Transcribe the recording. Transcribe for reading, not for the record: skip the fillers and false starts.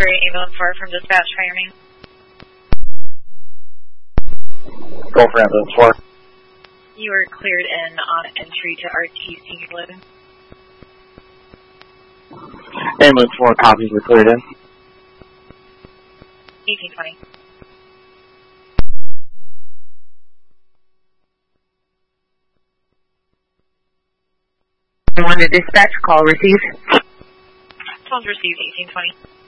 Great, ambulance 4 from dispatch, fire me. Go for ambulance 4. You are cleared in on entry to RTC Blue. Ambulance 4 copies were cleared in. 1820. On the dispatch call received. Phone's received, 1820.